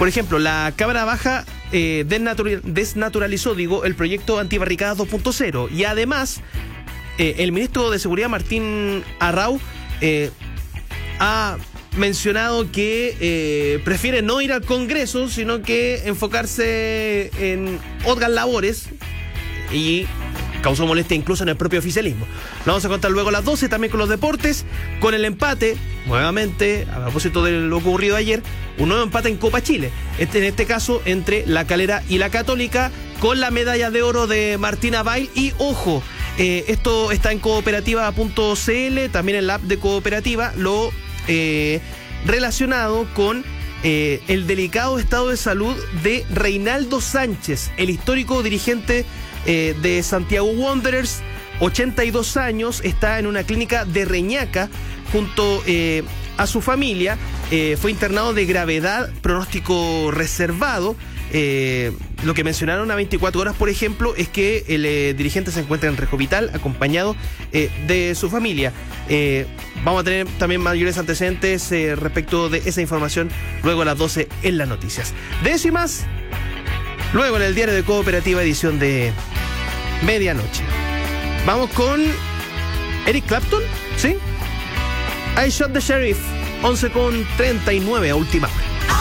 Por ejemplo, la Cámara Baja desnaturalizó, el proyecto Antibarricadas 2.0 y además el ministro de Seguridad, Martín Arrau, ha mencionado que prefiere no ir al Congreso, sino que enfocarse en otras labores y causó molestia incluso en el propio oficialismo. Lo vamos a contar luego a las 12, también con los deportes, con el empate, nuevamente, a propósito de lo ocurrido ayer, un nuevo empate en Copa Chile. En este caso, entre La Calera y La Católica, con la medalla de oro de Martina Bail. Y ojo, esto está en cooperativa.cl, también en la app de Cooperativa, lo relacionado con el delicado estado de salud de Reinaldo Sánchez, el histórico dirigente de Santiago Wanderers, 82 años, está en una clínica de Reñaca junto a su familia. Fue internado de gravedad, pronóstico reservado. Lo que mencionaron a 24 horas, por ejemplo, es que el dirigente se encuentra en riesgo vital, acompañado de su familia. Vamos a tener también mayores antecedentes respecto de esa información luego a las 12 en las noticias. Décimas, luego en el diario de Cooperativa, edición de medianoche. Vamos con Eric Clapton, ¿sí? I Shot the Sheriff, 11:39 a última hora.